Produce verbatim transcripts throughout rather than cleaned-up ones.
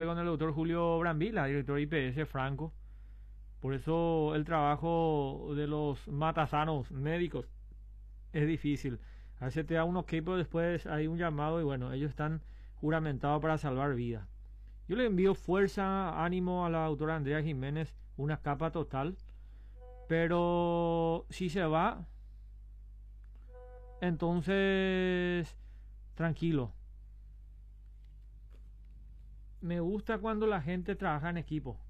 con el doctor Julio Brambila, director de I P S Franco. Por eso el trabajo de los matasanos médicos es difícil. A veces te da un ok, pero después hay un llamado y bueno, ellos están juramentados para salvar vidas. Yo le envío fuerza, ánimo a la doctora Andrea Jiménez, una capa total. Pero si se va, entonces tranquilo. Me gusta cuando la gente trabaja en equipo.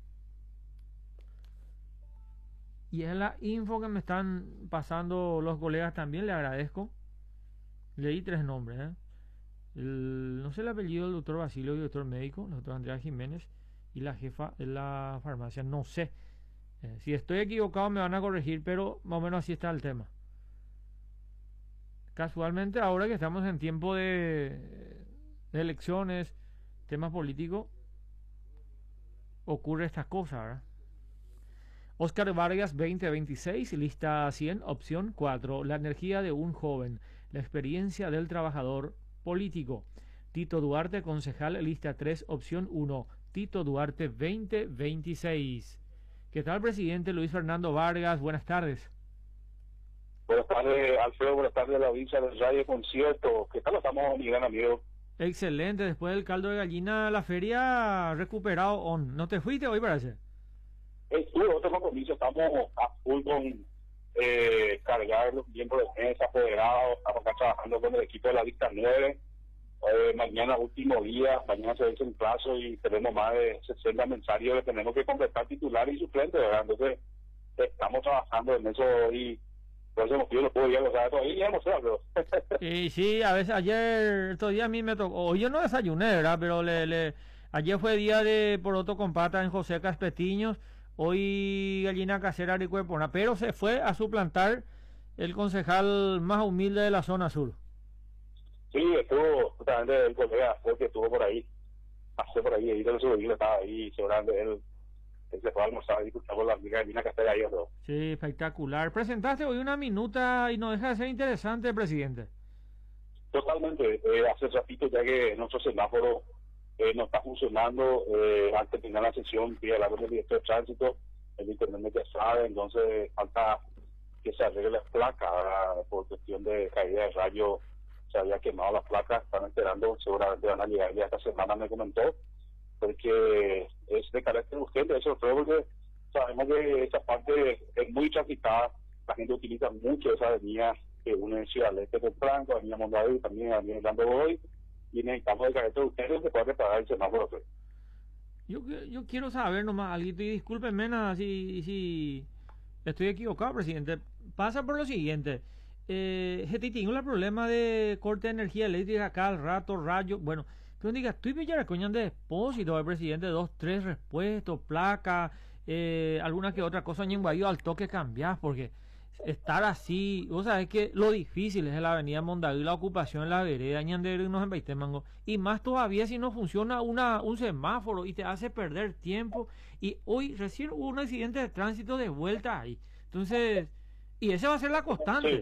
Y es la info que me están pasando los colegas también, le agradezco. Leí tres nombres, ¿eh? El, no sé el apellido del doctor Basilio, el doctor médico, el doctor Andrea Jiménez, y la jefa de la farmacia, no sé. Eh, si estoy equivocado me van a corregir, pero más o menos así está el tema. Casualmente, ahora que estamos en tiempo de, de elecciones, temas políticos, ocurre estas cosas, ¿verdad? Oscar Vargas veinte veintiséis, lista cien, opción cuatro, la energía de un joven, la experiencia del trabajador político. Tito Duarte, concejal, lista tres, opción uno, Tito Duarte veinte veintiséis. ¿Qué tal, presidente Luis Fernando Vargas? Buenas tardes. Buenas tardes, Alfredo. Buenas tardes a la audiencia del Radio Concierto. ¿Qué tal estamos, mi gran amigo? Excelente. Después del caldo de gallina, la feria recuperado on. ¿No te fuiste hoy, parece? Estuve otro compromiso. Estamos a full con eh, cargar los miembros de mesa, apoderados. Estamos acá trabajando con el equipo de la lista nueve. Eh, mañana, último día. Mañana se vence el plazo y tenemos más de sesenta mensajes que tenemos que completar titulares y suplentes, ¿verdad? Entonces, estamos trabajando en eso y por ese motivo no puedo ir a los datos todavía, ya no sé, pero... Y sí, a veces ayer, estos días a mí me tocó, hoy yo no desayuné, ¿verdad? Pero le, le, ayer fue día de poroto con pata en José Caspetiños, hoy gallina casera de Cuerpona, pero se fue a suplantar el concejal más humilde de la zona sur. Sí, estuvo justamente el colega, fue que estuvo por ahí, pasó por ahí, ahí de los subidos, estaba ahí, seguramente él, él se fue a almorzar y escuchamos la amiga gallina casera ahí, ¿no? Sí, espectacular. Presentaste hoy una minuta y no deja de ser interesante, presidente. Totalmente, eh, hace ratito ya que nuestro semáforo eh, no está funcionando, eh, antes de terminar la sesión, pide hablar con el director de tránsito, el internet ya sabe, entonces falta que se arregle las placas, ¿verdad? Por cuestión de caída de rayo, se había quemado las placas, están esperando, seguramente van a llegar ya esta semana, me comentó, porque es de carácter urgente, eso fue porque sabemos que esa parte es muy transitada, la gente utiliza mucho esa avenida que une Ciudad Este con Franco, avenida Mondadero y también avenida Orlando Godoy, y necesitamos de carácter urgente que pueda reparar el semáforo. Yo, yo quiero saber nomás algo, y discúlpenme nada si, si estoy equivocado, presidente. Pasa por lo siguiente, eh, gente tengo el problema de corte de energía eléctrica acá al rato, rayo, bueno, pero diga, estoy pillar coñan de depósito del presidente, dos, tres repuestos, placa, eh, alguna que otra cosa en Guayo al toque cambiar, porque estar así, vos sabés que lo difícil es en la avenida Mondadero y la ocupación en la vereda, ñandero y nos en mango, y más todavía si no funciona una un semáforo y te hace perder tiempo, y hoy recién hubo un accidente de tránsito de vuelta ahí, entonces, y esa va a ser la constante. Sí,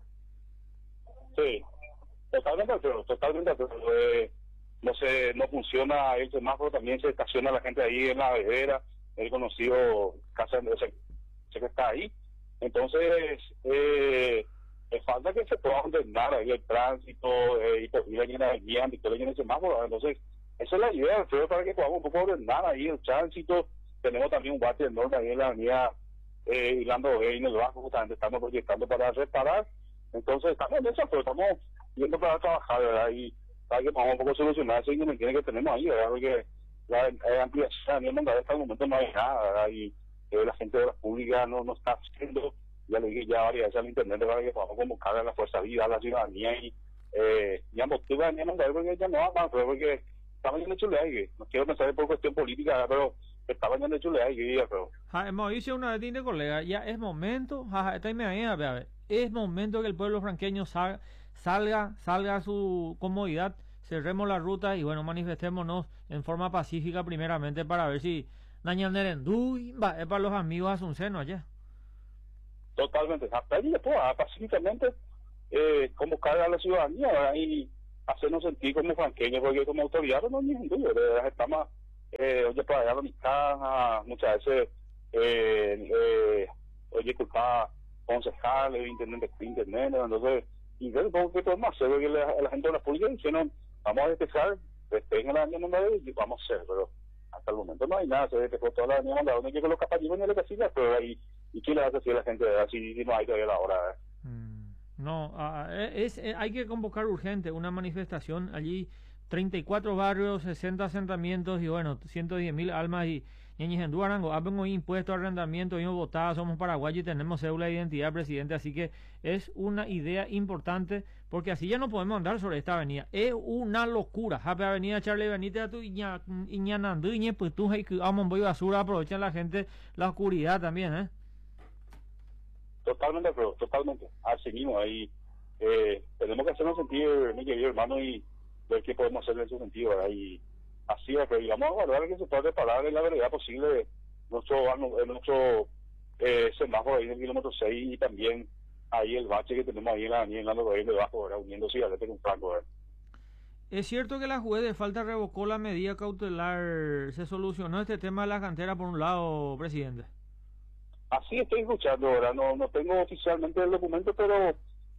sí. totalmente, pero totalmente, pero, eh, no sé, no funciona el semáforo, también se estaciona la gente ahí en la vereda, el conocido casa de ese, ese que está ahí. Entonces, eh, es falta que se pueda ordenar ahí el tránsito eh, y por ir en la avenida, y todo en el semáforo. Entonces, esa es la idea, creo, para que podamos un poco ordenar ahí el tránsito. Tenemos también un bate enorme ahí en la avenida eh, Irlando en el Bajo, justamente estamos proyectando para reparar. Entonces, estamos en eso, pero estamos viendo para trabajar, ¿verdad? Y para que podamos un poco solucionar ese inconveniente que tenemos ahí, ¿verdad? Porque la, la ampliación de Mondadero hasta el momento no hay nada, ¿verdad? Y eh, la gente de la pública no, no está haciendo, ya le dije ya varias veces al internet para que podamos convocar a la Fuerza Viva, a la ciudadanía y eh, ya motiva a Mondadero porque ya no va más, porque estaba yendo de chuleague, no quiero pensar por cuestión política, ¿verdad? Pero estaba yendo de chuleague, pero... Ja, hemos dicho una vez, tiene colega, ya es momento, ja, está ahí, a ver, a ver, es momento que el pueblo franqueño salga, salga, salga a su comodidad, cerremos la ruta y bueno, manifestémonos en forma pacífica primeramente para ver si Nañanerendú va es para los amigos asuncenos allá. Totalmente, y después pacíficamente eh, convocar a la ciudadanía, ¿verdad? Y hacernos sentir como franqueños, porque como autoridad no hay ningún duda, estamos eh, oye, para allá a mi casa, muchas veces, eh, eh, oye, culpa concejales, intendentes, intendentes, entonces, y ver un poco qué podemos hacer, porque la, la gente de la pública dijeron, vamos a despejar, despejen la avenida Mondadero y vamos a hacer, pero hasta el momento no hay nada, se despejó toda la avenida Mondadero, no hay que colocar para allí, venir a la casilla, pero ahí, ¿y qué le va a decir a la gente así si no hay todavía la hora? ¿Eh? Mm, no, ah, es, es- hay que convocar urgente una manifestación allí, treinta y cuatro barrios, sesenta asentamientos y bueno, ciento diez mil almas y ñeñes en Durango, habemos impuesto, arrendamiento, hemos votado, somos paraguayos y tenemos cédula de identidad, presidente, así que es una idea importante porque así ya no podemos andar sobre esta avenida, es una locura, Jape Avenida Charlie Benítez, a tu Iña- Iñanandú, Iñeputuja y Amon Boy Basura, aprovechan la gente la oscuridad también, ¿eh? Totalmente, pero totalmente, así mismo, ahí eh, tenemos que hacernos sentir, mi querido hermano, y ver qué podemos hacer en ese sentido, ¿verdad? Y así es, pero digamos, a valorar que se puede reparar en la brevedad posible nuestro, ano- eh, nuestro eh, semáforo ahí en el kilómetro seis y también ahí el bache que tenemos ahí en la avenida en la Noroeste debajo, ¿verdad? Uniendo Cigalete con Franco, ¿verdad? Es cierto que la juez de falta revocó la medida cautelar. ¿Se solucionó este tema de la cantera por un lado, presidente? Así estoy escuchando, ¿verdad? No, no tengo oficialmente el documento, pero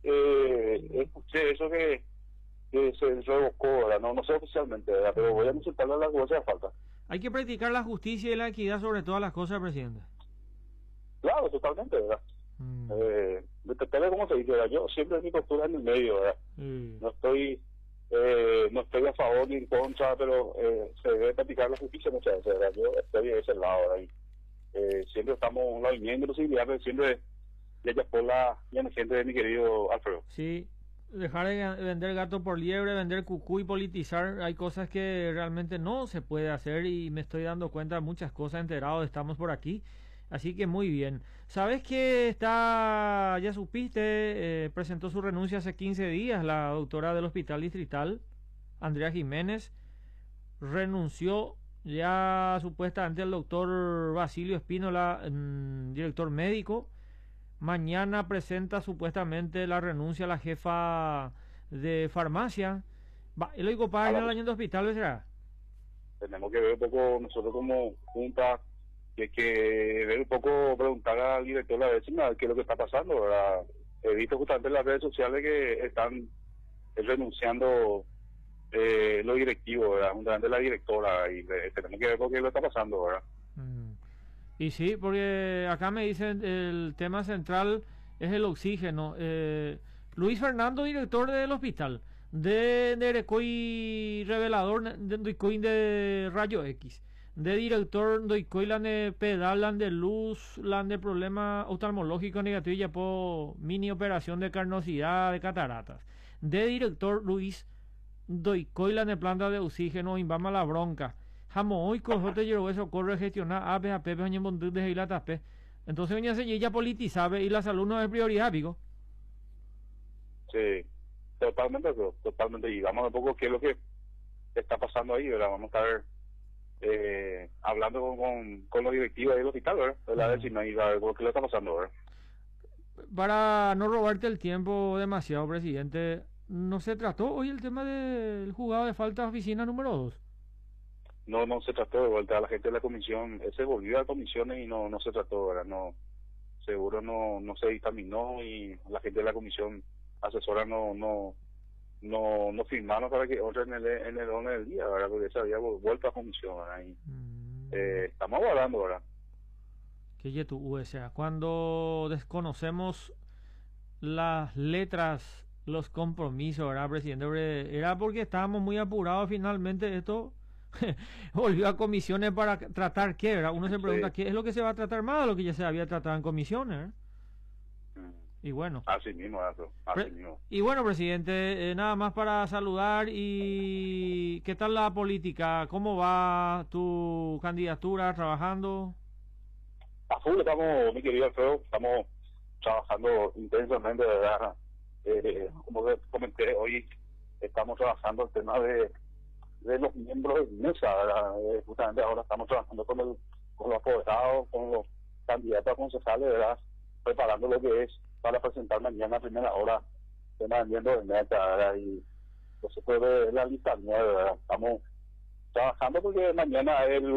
eh, escuché eso que, que se revocó, ¿verdad? No, no sé oficialmente, ¿verdad? Pero voy a consultarle a la jueza de falta. Hay que practicar la justicia y la equidad sobre todas las cosas, presidente. Claro, totalmente, ¿verdad? Mm, Eh, depende cómo se dice, ¿verdad? Yo siempre mi postura en el medio, ¿verdad? sí. No estoy eh, no estoy a favor ni en contra, pero eh, se debe practicar la justicia muchas veces, ¿verdad? Yo estoy de ese lado, ¿verdad? Y, eh, siempre estamos en la línea de posibilidades, siempre le haya por la gente de mi querido Alfredo. Sí, dejar de ga- vender gato por liebre, vender cucú y politizar, hay cosas que realmente no se puede hacer y me estoy dando cuenta de muchas cosas, enterado, estamos por aquí, así que muy bien. ¿Sabes que está, ya supiste, eh, presentó su renuncia hace quince días la doctora del Hospital Distrital, Andrea Jiménez, renunció ya supuestamente el doctor Basilio Espínola, mm, director médico. Mañana presenta supuestamente la renuncia a la jefa de farmacia. Va, y lo digo para A en la- el año de hospital, ¿será? tenemos que ver un poco, nosotros como junta, que hay que ver un poco, preguntar al director de la décima qué es lo que está pasando, ¿verdad? He visto justamente en las redes sociales que están eh, renunciando eh, los directivos, ¿verdad? Juntamente la directora, y eh, tenemos que ver por qué lo está pasando, ¿verdad? Mm. Y sí, porque acá me dicen el tema central es el oxígeno. Eh, Luis Fernando, director del hospital, de Nerecoy revelador de Doicoin de Rayo X, de director Doicoy lan de pedal, lan de luz, lan de problema oftalmológico negativo y ya po mini operación de carnosidad de cataratas. De director Luis Doicoy lan de planta de oxígeno, invama la bronca. Jamo hoy cojo te llevo eso corre gestionar a P a P año montón de la tape. Entonces venía a ella politizaba y la salud no es prioridad, pico. Sí, totalmente, pero totalmente. Y vamos un poco qué es lo que está pasando ahí, ¿verdad? Vamos a estar eh, hablando con, con, con los directivos del hospital, ¿verdad? De la décima y a ver qué le está pasando, ¿verdad? Para no robarte el tiempo demasiado, presidente, ¿no se trató hoy el tema del juzgado de falta oficina número dos? No, no se trató de vuelta a la gente de la comisión, él se volvió a comisiones y no, no se trató, ¿verdad? No, seguro no, no se dictaminó y la gente de la comisión asesora no, no, no, no firmaron para que otra en el, en el orden del día, ¿verdad? Porque se había vu- vuelto a comisión, ¿verdad? Y, Mm, eh, estamos hablando, ¿verdad? que ye tu U S A. Cuando desconocemos las letras, los compromisos, ¿verdad, presidente? Porque era porque estábamos muy apurados finalmente esto. Volvió a comisiones para tratar qué, ¿verdad? Uno se pregunta Sí. qué es lo que se va a tratar más de lo que ya se había tratado en comisiones, ¿verdad? Mm. Y bueno. Así mismo, ¿verdad? Así Pre- mismo. y bueno, presidente, eh, nada más para saludar y ¿qué tal la política? ¿Cómo va tu candidatura trabajando? A full estamos, mi querido Alfredo, estamos trabajando intensamente, ¿verdad? Eh, como que comenté hoy, estamos trabajando el tema de, de los miembros de mesa, ¿verdad? Eh, justamente ahora estamos trabajando con, el, con los apoderados, con los candidatos a concejales, ¿verdad? Preparando lo que es para presentar mañana a primera hora tema de miembros de mesa, ¿verdad? Y eso puede ver la lista nueva, ¿verdad? Estamos trabajando porque mañana es el